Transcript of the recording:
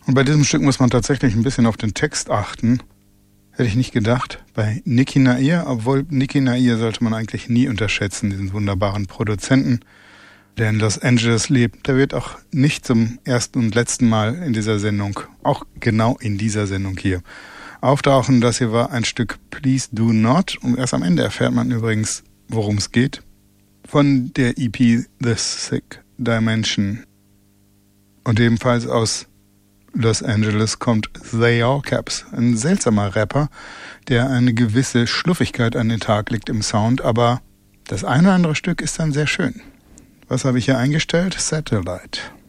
Und bei diesem Stück muss man tatsächlich ein bisschen auf den Text achten. Hätte ich nicht gedacht. Bei Niki Nair, obwohl Niki Nair sollte man eigentlich nie unterschätzen, diesen wunderbaren Produzenten, der in Los Angeles lebt. Der wird auch nicht zum ersten und letzten Mal in dieser Sendung, auch genau in dieser Sendung hier, auftauchen. Das hier war ein Stück Please Do Not. Und erst am Ende erfährt man übrigens, worum es geht. Von der EP The Sick Dimension. Und ebenfalls aus Los Angeles kommt They All Caps, ein seltsamer Rapper, der eine gewisse Schluffigkeit an den Tag legt im Sound, aber das eine oder andere Stück ist dann sehr schön. Was habe ich hier eingestellt? Satellite.